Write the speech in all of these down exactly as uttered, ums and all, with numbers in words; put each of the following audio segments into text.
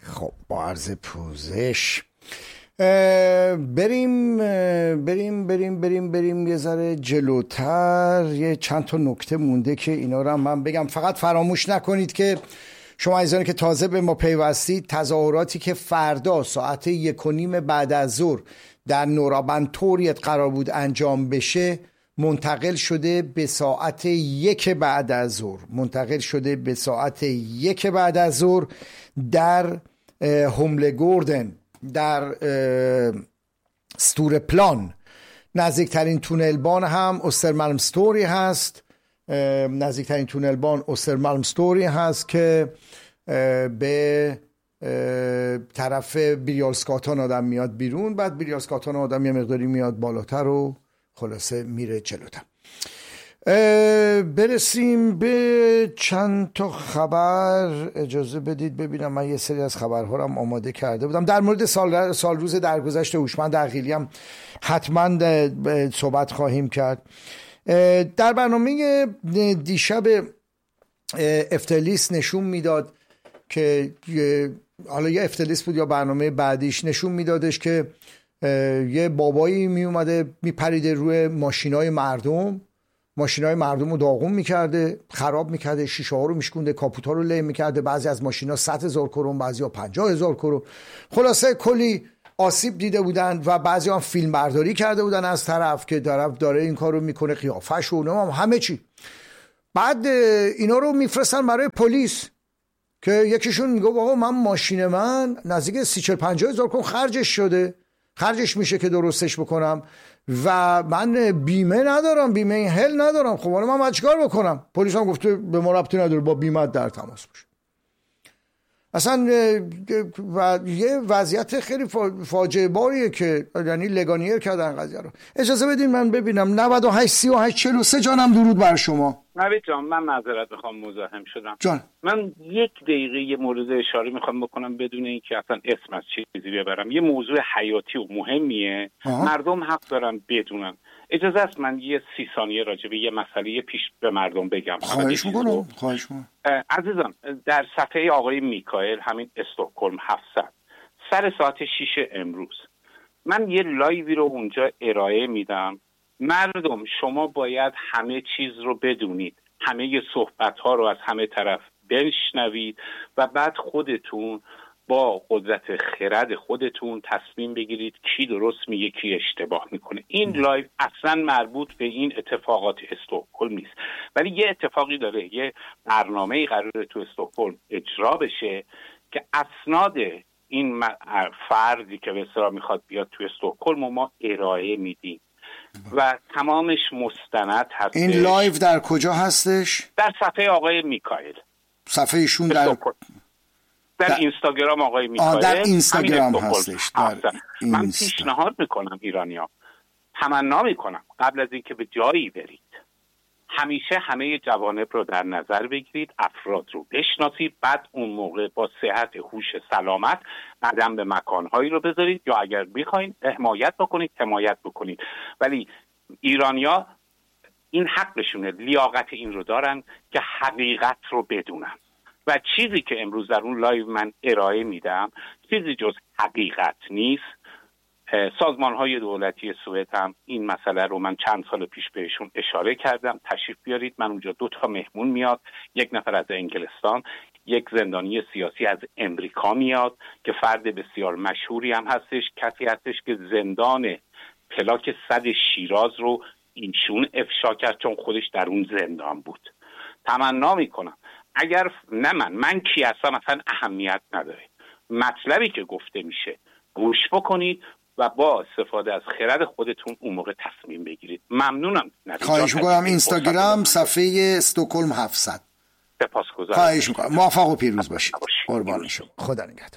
خب با عرض پوزش بریم بریم بریم بریم بریم یه ذره جلوتر. یه چند تا نکته مونده که اینا رو من بگم. فقط فراموش نکنید که شما عزیزانی که تازه به ما پیوستید، تظاهراتی که فردا ساعت یک و نیم بعد از ظهر در نورابنتوریت قرار بود انجام بشه منتقل شده به ساعت یک بعد از ظهر منتقل شده به ساعت یک بعد از ظهر در هوملگوردن، در ستورپلان. نزدیکترین تونلبان هم اوسترمالمستوری هست. نزدیکترین تونلبان اوسترمالمستوری هست که به طرف بیریالسکاتان آدم میاد بیرون، بعد بیریالسکاتان آدم یه مقداری میاد بالاتر و خلاصه میره جلوتر. برسیم به چند تا خبر. اجازه بدید ببینم، من یه سری از خبرها رو هم آماده کرده بودم. در مورد سال, سال روز درگذشت هوشمند عقیلی هم حتما صحبت خواهیم کرد. در برنامه دیشب افتلیس نشون میداد که حالا یه افتلیس بود یا برنامه بعدیش نشون میدادش که یه بابایی می اومده می پریده روی ماشینای مردم ماشینای مردم رو داغون میکرده، خراب میکرده، شیشه ها رو میشکونده، کاپوت ها رو له میکرده. بعضی از ماشینا صد هزار کرون، بعضی ها پنجاه هزار کرون. خلاصه کلی آسیب دیده بودن و بعضی هم فیلم برداری کرده بودن از طرف که طرف داره این کار رو میکنه، قیافش و همه چی. بعد اینا رو میفرستن برای پلیس که یکیشون میگه آقا من ماشین من نزدیک سی چهل پنجاه هزار کرون خرجش شده، خرجش میشه که درستش بکنم و من بیمه ندارم، بیمه این هل ندارم. خب حالا من چیکار بکنم؟ پلیس هم گفته به ما ربطی نداره، با بیمه در تماس باش. اصلا و یه وضعیت خیلی فاجعه باریه که یعنی لگانیر کردن قضیه رو. اجازه بدین من ببینم. نود و هشت سی و هشت چهل و سه جانم درود بر شما. نوید جان من معذرت میخوام مزاحم شدم. جان من یک دقیقه یه مورد اشاره میخوام بکنم بدون اینکه اصلا اسم از چیزی ببرم. یه موضوع حیاتی و مهمیه. آه. مردم حق دارن بدونن. اجازه است من یه سی ثانیه راجع به یه مسئله پیش به مردم بگم. خواهش میکنم. خواهش میکنم. عزیزان در صفحه آقای میکائیل همین استکهلم هفتصد سر ساعت شش امروز من یه لایوی رو اونجا ارائه میدم. مردم شما باید همه چیز رو بدونید، همه صحبت ها رو از همه طرف بشنوید و بعد خودتون با قدرت خرد خودتون تصمیم بگیرید کی درست میگه کی اشتباه میکنه. این لایو اصلا مربوط به این اتفاقات استکهلم نیست، ولی یه اتفاقی داره، یه برنامه‌ای قراره تو استکهلم اجرا بشه که اسناد این فردی که به اصطلاح میخواد بیاد تو استکهلم و ما ارائه میدیم و تمامش مستند هست. این لایو در کجا هستش؟ در صفحه آقای میکائیل. صفحه ایشون در در, در اینستاگرام آقای میکائیل. در اینستاگرام هستش. در من پیشنهاد میکنم ایرانیا، تمنا میکنم قبل از اینکه به جایی برید همیشه همه جوانب رو در نظر بگیرید، افراد رو بشناسید، بعد اون موقع با صحت هوش سلامت قدم به مکانهایی رو بذارید یا اگر میخواین حمایت بکنید حمایت بکنید. ولی ایرانیا این حقشونه، لیاقت این رو دارن که حقیقت رو بدونن و چیزی که امروز در اون لایو من ارائه میدم چیزی جز حقیقت نیست. سازمان های دولتی سوئد هم این مسئله رو من چند سال پیش بهشون اشاره کردم، تشریف بیارید. من اونجا دو تا مهمون میاد، یک نفر از انگلستان، یک زندانی سیاسی از امریکا میاد که فرد بسیار مشهوری هم هستش، کسی هستش که زندان پلاک صد شیراز رو اینشون افشا کرد چون خودش در اون زندان بود. تمنا میکنم اگر نه من من کی هستم اصلا اهمیت نداره، مطلبی که گفته میشه گوش بکنید و با استفاده از خرد خودتون اون موقع تصمیم بگیرید. ممنونم. خواهش میکنم. اینستاگرام صفحه استکهلم هفتصد. سپاسگزارم. خواهش میکنم. موفق و پیروز باشید. قربان شما. خدا نگهدار.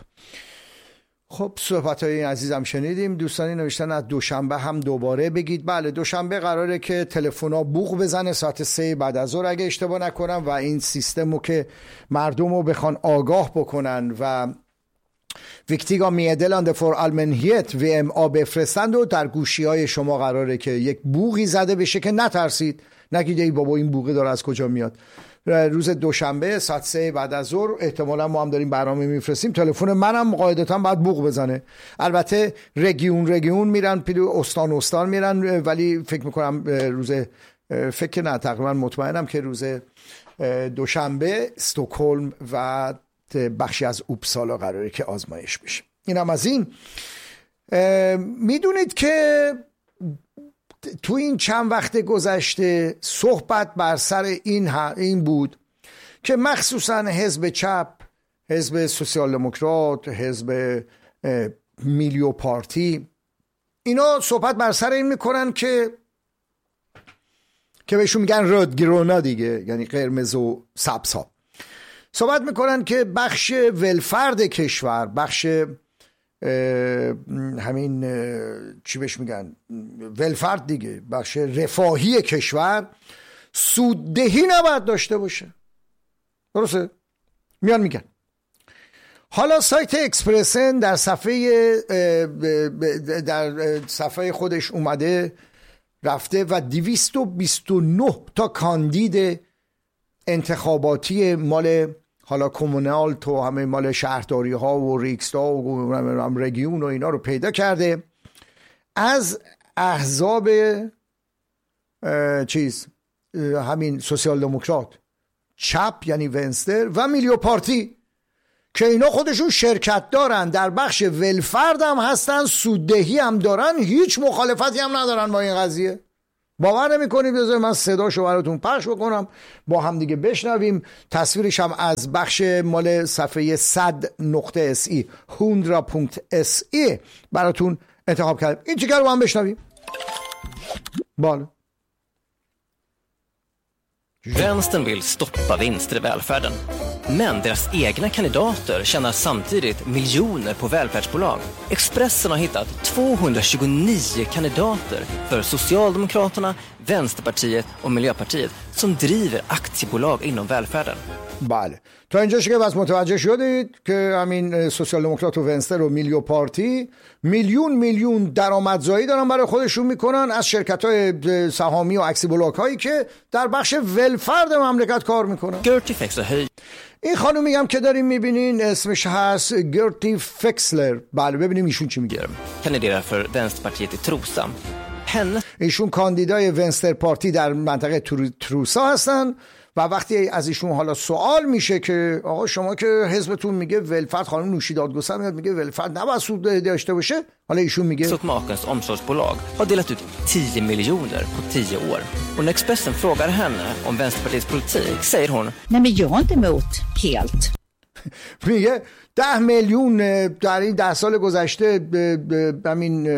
خب صحبت‌های عزیزم شنیدیم. دوستانی نوشتن از دوشنبه هم دوباره بگید. بله دوشنبه قراره که تلفن‌ها بوق بزنه ساعت سه بعد از ظهر اگه اشتباه نکنم و این سیستمو که مردم رو بخوان آگاه بکنن و ویکتیگا میدلنده فور آلمنهیت وی ام آ بفرستند و در گوشی های شما قراره که یک بوقی زده بشه که نترسید، نگید ای بابا این بوقی داره از کجا میاد. روز دوشنبه ساعت سه بعد از ظهر احتمالا ما هم داریم برنامه میفرستیم. تلفن منم قاعدتا باید بوق بزنه. البته رگیون رگیون میرن، استان استان میرن، ولی فکر میکنم روز فکر نه تقریبا مطمئنم که روز دوشنبه استکهلم و بخشی از اوپسالا قراره که آزمایش بشه. اینم از این. میدونید که تو این چند وقت گذشته صحبت بر سر این این بود که مخصوصا حزب چپ، حزب سوسیال دموکرات، حزب میلیو پارتی، اینا صحبت بر سر این میکنن که که بهشون میگن رودگرونا دیگه، یعنی قرمز و سبز ها. صحبت میکنن که بخش ولفرد کشور، بخش همین چی بهش میگن ولفرد دیگه، بخش رفاهی کشور سوددهی نباید داشته باشه. درسته؟ میان میگن. حالا سایت اکسپرسن در صفحه در صفحه خودش اومده رفته و دویست و بیست و نه تا کاندید انتخاباتی مال حالا کمونال تو همه مال شهرداری ها و ریکستاگ و رگیون و اینا رو پیدا کرده از احزاب چیز همین سوسیال دموکرات، چپ یعنی ونستر و میلیو پارتی، که اینا خودشون شرکت دارن در بخش ولفرد هم هستن، سوددهی هم دارن، هیچ مخالفتی هم ندارن با این قضیه. باور نمی کنید؟ بذار من صداشو براتون پخش بکنم با هم دیگه بشنویم. تصویرش هم از بخش مال صفحه صد نقطه اس ای هوندرا پونکت اس ای براتون انتخاب کردم. این چیکار رو هم بشنویم. بالا. Vänstern vill stoppa vinster i välfärden. Men deras egna kandidater tjänar samtidigt miljoner på välfärdsbolag. Expressen har hittat tvåhundratjugonio kandidater för Socialdemokraterna, Vänsterpartiet och Miljöpartiet som driver aktiebolag inom välfärden. بله تا اینجاش که بس متوجه شدید که همین سوسیال دموکرات و ونستر و میلیو پارتی میلیون میلیون درآمدزایی دارن برای خودشون میکنن از شرکت‌های سهامی و اکسی بلاک هایی که در بخش ولفرد مملکت کار میکنن. این خانم میگم که داریم میبینین اسمش هست گرتی فکسلر. بله ببینیم ایشون چی میگه. Kandiderar för Vänsterpartiet i Trosa. ایشون کاندیدای ونستر پارتی در منطقه تروسا هستن و وقتی از ایشون حالا سوال میشه که آقا شما که حزبتون میگه ولفرد، خانم نوشی دادگستر میاد میگه ولفرد نباید سود داشته باشه، حالا ایشون میگه Makens omsorgsbolag har delat ut tio miljoner på tio år. Och när Expressen frågar henne om Vänsterpartiets politik säger hon: Nej men jag är inte emot helt. میگه ده میلیون در این ده سال گذشته همین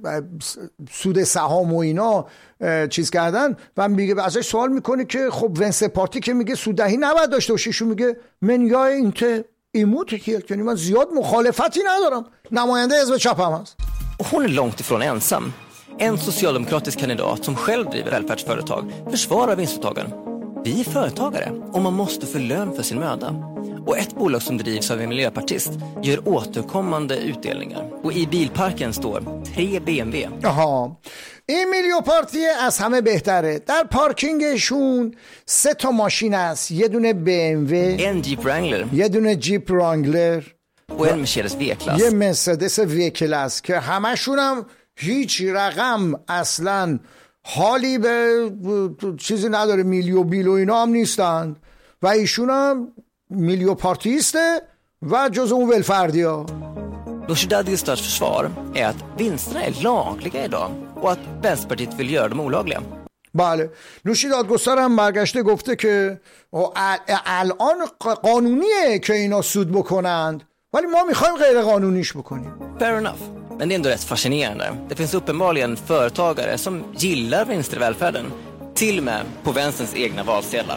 سود سهام و اینا چیز کردن و میگه ازش سوال میکنه که خب ونستر پارتی که میگه سوددهی نباید داشته باشه، ایشون میگه من یا inte emot helt، یعنی من زیاد مخالفتی ندارم، نماینده حزب چپ هم هست. Hon är långt ifrån ensam. En socialdemokratisk kandidat som själv driver välfärdsföretag försvarar vinstuttagen. Vi är företagare och man måste få lön för sin möda. Och ett bolag som drivs av en miljöpartist gör återkommande utdelningar. Och i bilparken står tre B M W. Jaha. این میلیو پارتی از همه بهتره. در پارکینگشون سه تا ماشین است، یه دونه بی ام وی، en Jeep Wrangler، یه دونه جیپ رانگلر و en Mercedes V-klass. یه مرسدس وی کلاس که همشون هم هیچ رقم اصلا حالی به چیزی نداره، میلیو بیل و اینا هم نیستن و ایشون هم میلیو پارتیسته و جز اون ولفردی ها. Nooshi Dadgostars försvar är att vinsterna är lagliga idag och att Vänsterpartiet vill göra dem olagliga. بله نوشی دادگستر هم برگشته گفته که الان قانونیه که اینا سود بکنند ولی ما میخوایم غیر قانونیش بکنیم. Fair enough. Men det är ändå rätt fascinerande. Det finns uppenbarligen företagare som gillar vinster i välfärden, till och med på vänsterns egna valsedlar.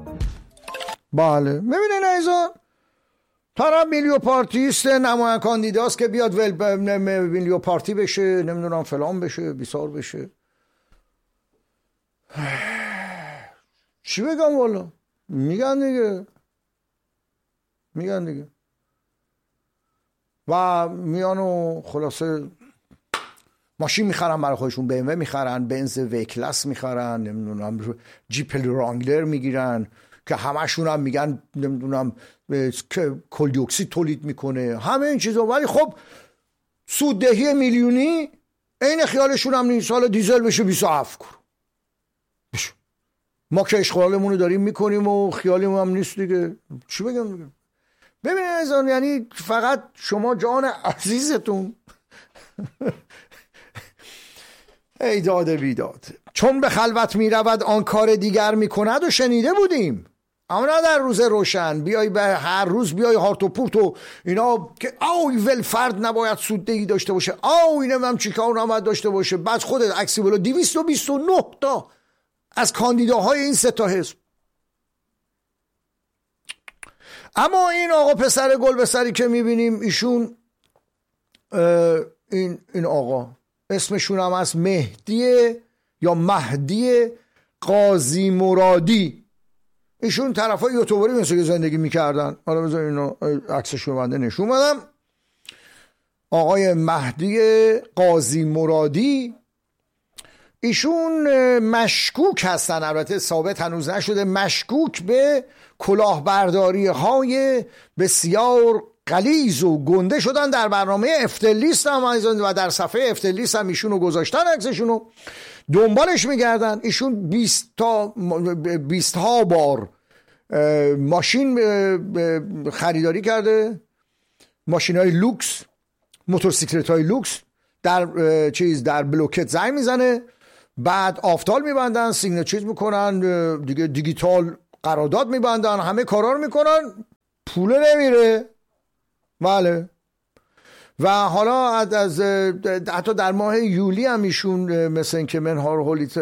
بله ببینین ایزان طرف میلیو پارتیست، نماینده کاندیداست که بیاد ول میلیو پارتی بشه، نمیدونم فلان بشه، بیسار بشه. چی بگم والا؟ میگن دیگه میگن دیگه و میانو خلاصه ماشین میخرن برای خودشون، بی ام و میخرن، بنز وی کلاس میخرن، نمیدونم جیپ رانگلر میگیرن که همشون هم میگن نمیدونم که کل دی اکسید تولید میکنه، همه این چیزا، ولی خب سوددهی میلیونی عین خیالشون هم نیست. حالا دیزل بشه بیست و هفت کرون، ما که اشغالمون رو داریم میکنیم و خیالمون هم نیست دیگه. چی بگم دیگه؟ ببینید ازان، یعنی فقط شما جان عزیزتون ای داد بیداد، چون به خلوت میرود آن کار دیگر میکند و شنیده بودیم، اما نه در روز روشن بیای به هر روز بیای هارت و پورت و اینا که آوی ول فرد نباید سوددهی داشته باشه، آوی نمیم چیکار نباید داشته باشه. بعد خودت عکسی بلا دویست و بیست و نه تا از کاندیداهای این سه تا حزب. اما این آقا پسر گلبسری که میبینیم ایشون این این آقا اسمشون هم از مهدی یا مهدی قاضی مرادی، ایشون طرفای یوتیوبری مثل که زندگی میکردن. حالا بذار اینو عکسشو بنده نشون بدم. آقای مهدی قاضی مرادی ایشون مشکوک هستن، البته ثابت هنوز نشده، مشکوک به کلاهبرداری های بسیار غلیظ و گنده شدن در برنامه افترلیست هم و در صفحه افترلیست هم ایشون رو گذاشتن، عکسشون رو دنبالش میگردن. ایشون بیست تا بیست ها بار ماشین خریداری کرده، ماشین های لوکس، موتورسیکلت های لوکس، در چیز در بلوکت زنگ میزنه، بعد آفتال میبندن، سیگنال چیز میکنن دیگه، دیجیتال قرارداد میبندن، همه کارا رو میکنن، پول نمیره. بله. و حالا از حتی در ماه یولی هم ایشون مثل این که منهار هولیت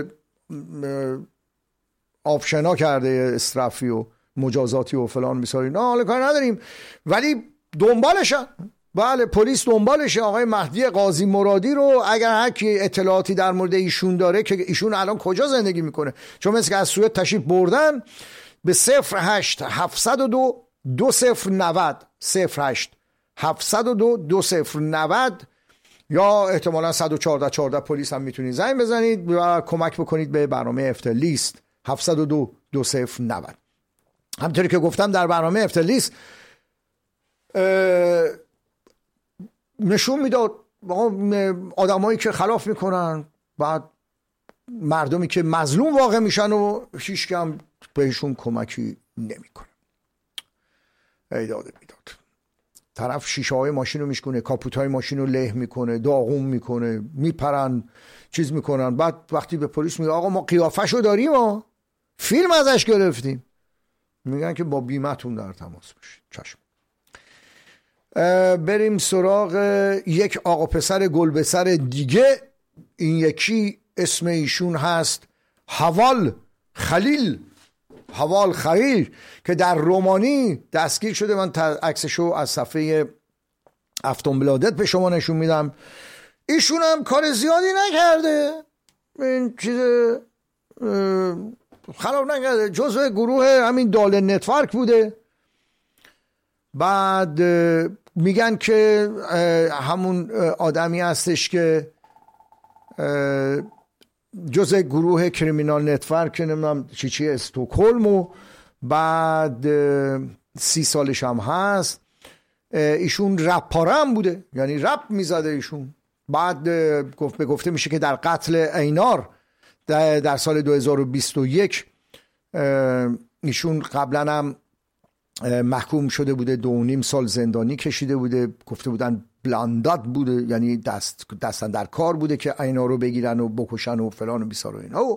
آفشنا کرده، استرافی و مجازاتی و فلان میساری، نه حالا کار نداریم، ولی دنبالشن. بله، پلیس دنبالشه. آقای مهدی قاضی مرادی رو اگر هر کی اطلاعاتی در مورد ایشون داره، که ایشون الان کجا زندگی میکنه، چون مثل که از سوئد تشریف بردن، به صفر هشت هفتصد و دو دو صفر نود صفر هشت هفتصد و دو دو صفر نود یا احتمالا صد و چهارده چهارده پلیس هم میتونید زنگ بزنید و کمک بکنید به برنامه افترلیست هفتصد و دو دو صفر نود. همونطوری که گفتم در برنامه افترلیست نشون میداد آدمایی که خلاف میکنن، بعد مردمی که مظلوم واقع میشن و هیچ کم بهشون کمکی نمیکنه. ای داده بیداد. طرف شیشه های ماشین رو میشکنه، کاپوت های ماشین رو له میکنه، داغون میکنه، میپرن، چیز میکنن. بعد وقتی به پلیس میگه آقا ما قیافش رو داریم و فیلم ازش گرفتیم، میگن که با بیمتون در تماس باشید. چشم. بریم سراغ یک آقا پسر گلبسر دیگه. این یکی اسم ایشون هست حوال خلیل، حوال خلیل، که در رومانی دستگیر شده. من عکسشو از صفحه افتونبلادت به شما نشون میدم. ایشون هم کار زیادی نکرده، این چیز خراب نکرده، جزء گروه همین دال نتورک بوده. بعد میگن که همون آدمی هستش که جزء گروه کریمینال نتورک نمیدونم چی چی استکهلم، و بعد سی سالش هم هست. ایشون رپاره هم بوده، یعنی رپ میزده ایشون. بعد گفت به گفته میشه که در قتل اینار در سال دو هزار و بیست و یک ایشون قبلا هم محکوم شده بوده، دو و نیم سال زندانی کشیده بوده. گفته بودن بلانداد بوده، یعنی دست دستن در کار بوده که اینا رو بگیرن و بکشن و فلان و بیسار و اینا.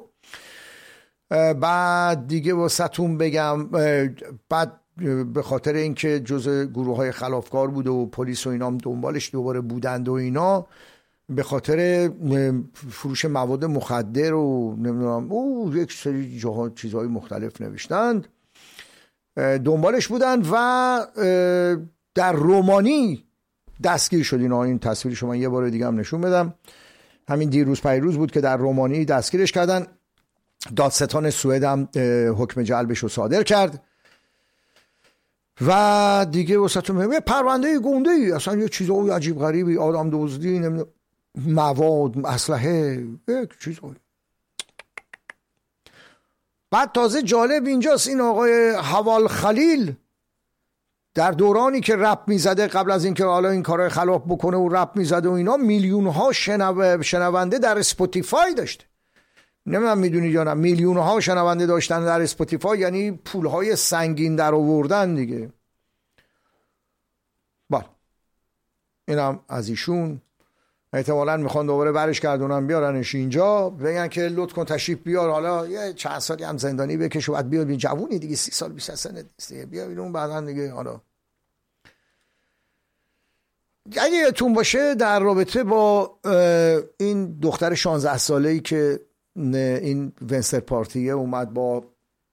بعد دیگه واسهتون بگم، بعد به خاطر اینکه جزء گروه های خلافکار بوده و پلیس و اینا هم دنبالش دوباره بودند و اینا، به خاطر فروش مواد مخدر و نمیدونم او یک سری جاها چیزهای مختلف نوشتند، دنبالش بودن و در رومانی دستگیر شد. اینا این تصویرشو من یه بار دیگه هم نشون بدم. همین دیروز پیروز بود که در رومانی دستگیرش کردن. دادستان سوئد هم حکم جلبش رو صادر کرد. و دیگه واسهتون میگم پرونده گنده ای، اصلا یه چیزای عجیب غریبی، آدم دزدی، نمیدونم مواد، اسلحه، یک چیزایی. بعد تازه جالب اینجاست این آقای حوال خلیل در دورانی که رپ میزده، قبل از اینکه حالا این کارهای خلاف بکنه و رپ میزده و اینا، میلیون ها شنو... شنونده در اسپاتیفای داشته. نمیدونم میدونید یا نه، میلیون ها شنونده داشتن در اسپاتیفای یعنی پول های سنگین در آوردن دیگه. با اینم از ایشون. احتمالاً میخوان دوباره برش گردونن بیارنش اینجا بگن که لطف کن تشریف بیار، حالا یه چند سالی هم زندانی بکش و بعد بیار. بی جوونی دیگه، سی سال بیست سنه دیگه، بیا بیرون بعداً دیگه. حالا اگه یادتون باشه در رابطه با این دختر شانزده ساله‌ای که این ونستر پارتیه اومد با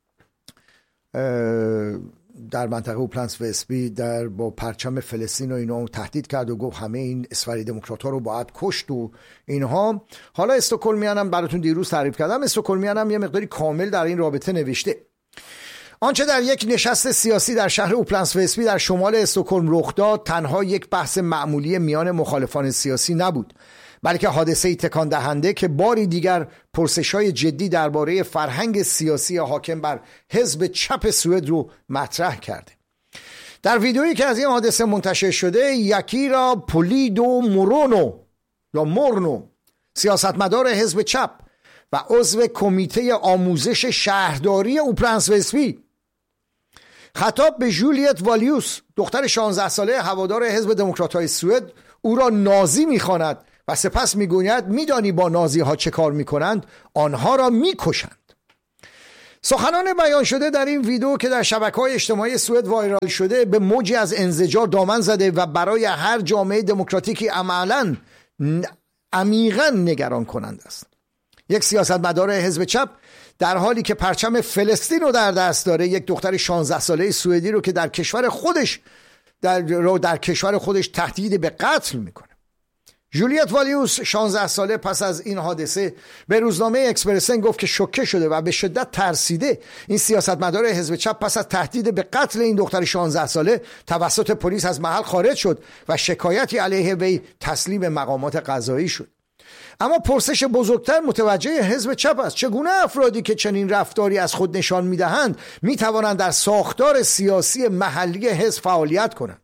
در منطقه اوپلنس وستبی در با پرچم فلسطین و اینا تهدید کرد و گفت همه این اسفری دموکرات ها رو باید کشت و اینها. حالا استکهلمیانم براتون دیروز تعریف کردم، استکهلمیانم یه مقداری کامل در این رابطه نوشته. آنچه در یک نشست سیاسی در شهر اوپلنس وستبی در شمال استکهلم رخ داد تنها یک بحث معمولی میان مخالفان سیاسی نبود، بلکه حادثه‌ای تکان دهنده که باری دیگر پرسش‌های جدی درباره فرهنگ سیاسی حاکم بر حزب چپ سوئد رو مطرح کرده. در ویدئویی که از این حادثه منتشر شده، یکیرا پولیدو مورونو یا مورنو، سیاستمدار حزب چپ و عضو کمیته آموزش شهرداری اوپلنس وستبی، خطاب به جولیت والیوس، دختر شانزده ساله هوادار حزب دموکرات‌های سوئد، او را نازی می‌خواند و سپس میگوید میدانی با نازی ها چه کار میکنند؟ آنها را میکشند. سخنان بیان شده در این ویدیو که در شبکه‌های اجتماعی سوئد وایرال شده به موجی از انزجار دامن زده و برای هر جامعه دموکراتیکی عملاً عمیقاً نگران کننده است. یک سیاستمدار حزب چپ در حالی که پرچم فلسطین رو در دست داره، یک دختر شانزده ساله سوئدی رو که در کشور خودش در رو در کشور خودش تهدید به قتل میکنه. جولیت والیوس شانزده ساله پس از این حادثه به روزنامه اکسپرسن گفت که شوکه شده و به شدت ترسیده. این سیاستمدار حزب چپ پس از تهدید به قتل این دختر شانزده ساله توسط پلیس از محل خارج شد و شکایتی علیه وی تسلیم مقامات قضایی شد. اما پرسش بزرگتر متوجه حزب چپ است: چگونه افرادی که چنین رفتاری از خود نشان میدهند میتوانند در ساختار سیاسی محلی حزب فعالیت کنند؟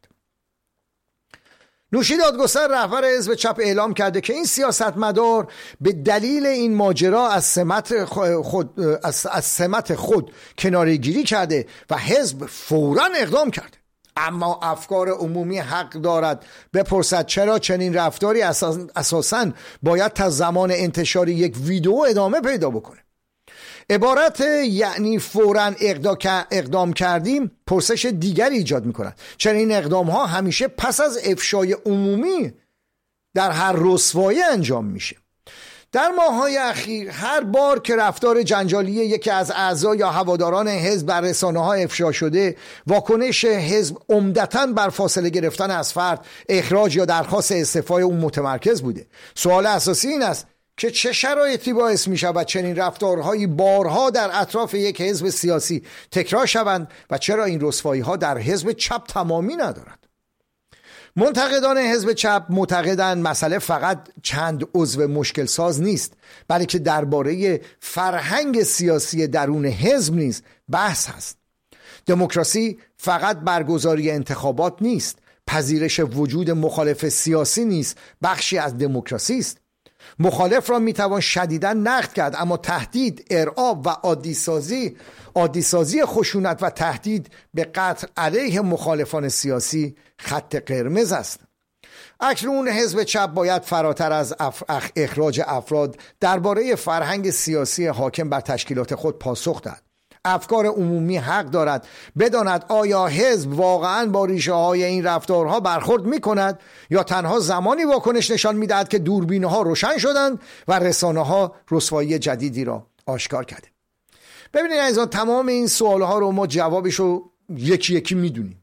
نوشی دادگستر رهبر حزب چپ اعلام کرده که این سیاستمدار به دلیل این ماجرا از سمت خود از, از سمت خود کناره‌گیری کرده و حزب فوراً اقدام کرده. اما افکار عمومی حق دارد بپرسد چرا چنین رفتاری اساس اساساً باید تا زمان انتشار یک ویدیو ادامه پیدا بکنه. عبارت یعنی فوراً اقدام کردیم پرسش دیگری ایجاد میکنند. چنین اقدام ها همیشه پس از افشای عمومی در هر رسوایی انجام میشه. در ماه‌های اخیر هر بار که رفتار جنجالی یکی از اعضا یا هواداران حزب بر رسانه‌ها افشا شده، واکنش حزب عمدتاً بر فاصله گرفتن از فرد، اخراج یا درخواست استعفای اون متمرکز بوده. سوال اساسی این است که چه شرایطی باعث می شود چنین رفتارهایی بارها در اطراف یک حزب سیاسی تکرار شوند و چرا این رسوایی ها در حزب چپ تمامی ندارد؟ منتقدان حزب چپ معتقدند مسئله فقط چند عضو مشکل ساز نیست، بلکه درباره فرهنگ سیاسی درون حزب نیز بحث هست. دموکراسی فقط برگزاری انتخابات نیست، پذیرش وجود مخالف سیاسی نیست بخشی از دموکراسی است. مخالف را میتوان شدیداً نقد کرد، اما تهدید، ارعاب و عادیسازی عادیسازی خشونت و تهدید به قتل علیه مخالفان سیاسی خط قرمز است. اکنون حزب چپ باید فراتر از اخراج افراد درباره فرهنگ سیاسی حاکم بر تشکیلات خود پاسخ دهد. افکار عمومی حق دارد بداند آیا حزب واقعاً با ریشه های این رفتارها برخورد می کند یا تنها زمانی واکنش نشان می دهد که دوربینه ها روشن شدند و رسانه ها رسوایی جدیدی را آشکار کرده. ببینید عزیزان، تمام این سوال ها رو ما جوابشو یکی یکی می دونیم.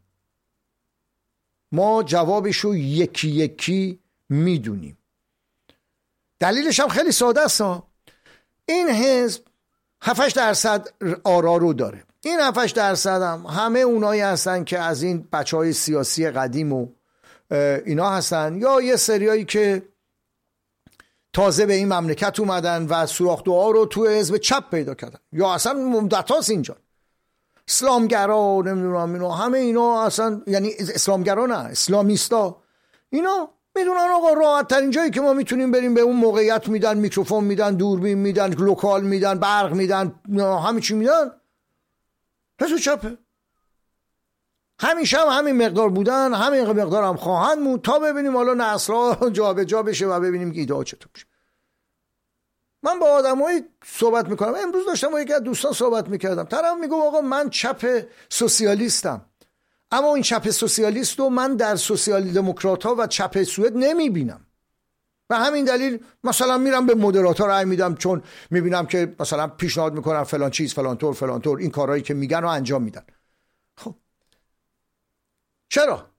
ما جوابشو یکی یکی می دونیم. دلیلش هم خیلی ساده است. این حزب هفت درصد آرا رو داره. این هفت درصد هم همه اونایی هستن که از این بچه های سیاسی قدیم و اینا هستن، یا یه سریایی که تازه به این مملکت اومدن و سوراخ دعا رو تو حزب چپ پیدا کردن، یا اصلا مدت‌هاست اینجا اسلامگرا نمیدونم اینا، همه اینا اصلا، یعنی اسلامگرا نه، اسلامیستا، اینا میدونن آقا راحت ترین جایی که ما میتونیم بریم به اون موقعیت میدن، میکروفون میدن، دوربین میدن، لوکال میدن، برق میدن، همه چی میدن. حزب چپه همیشه هم همین مقدار بودن، همین مقدار هم خواهند بود تا ببینیم حالا نسل‌ها جا به جا بشه و ببینیم که ایده ها چطور میشه. من با آدمایی صحبت میکنم، امروز داشتم با یکی از دوستان صحبت میکردم، طرف میگه آقا من چپ سوسیالیستم، اما این چپ سوسیالیست رو من در سوسیال دموکرات ها و چپ سوئد نمیبینم، و همین دلیل مثلا میرم به مدراتور رای میدم، چون میبینم که مثلا پیشنهاد میکنن فلان چیز، فلان طور فلان طور، این کارهایی که میگن رو انجام میدن. خب چرا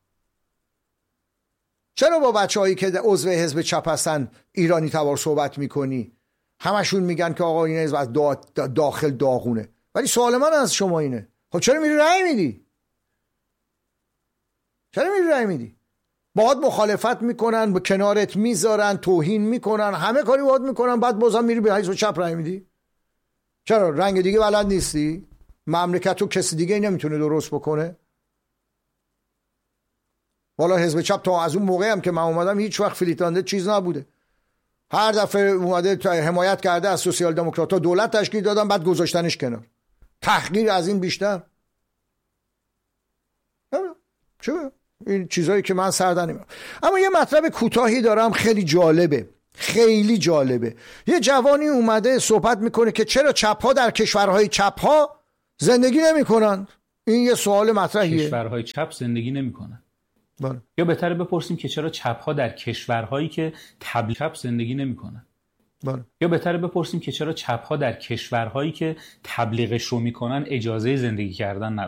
چرا با بچه‌هایی که عضو حزب چپ هستن ایرانی تبار صحبت میکنی؟ همشون میگن که آقا این حزب از داخل داغونه. ولی سوال من از شما اینه، خب چرا میری رأی میدی؟ چرا میری رأی میدی؟ باهات مخالفت میکنن، به کنارت میذارن، توهین میکنن، همه کاری باهات میکنن، بعد بازم میری به حزب چپ رأی میدی؟ چرا؟ رنگ دیگه بلد نیستی؟ مملکت رو کسی دیگه نمیتونه درست بکنه؟ والا حزب چپ تا از اون موقعی هم که من اومدم هیچ وقت فلیتانده چیز نبوده. هر دفعه اومده حمایت کرده از سوسیال دموکرات ها، دولت تشکیل دادن، بعد گذاشتنش کنار. تحقیر از این بیشتر چه؟ این چیزایی که من سردن نمیارم. اما یه مطلب کوتاهی دارم، خیلی جالبه، خیلی جالبه. یه جوانی اومده صحبت میکنه که چرا چپ ها در کشورهای چپ ها زندگی نمیکنن. این یه سوال مطرحیه. کشورهای چپ زندگی نمیکنن. بله. یا بهتره بپرسیم که چرا چپ‌ها در کشورهایی که تبلیغ چپ زندگی نمی‌کنن؟ بله. یا بهتره بپرسیم که چرا چپ‌ها در کشورهایی که تبلیغش رو می‌کنن اجازه زندگی کردن ندارن؟